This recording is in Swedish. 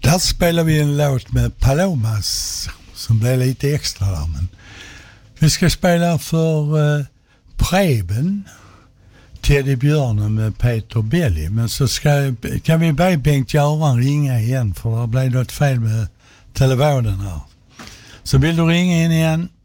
Där spelar vi en låt med Palomas som blev lite extra där. Men vi ska spela för Preben, Teddybjörnen med Peter Belli. Men så kan vi be Bengt-Göran ringa igen för det blev något fel med telefonen här. Så vill du ringa in igen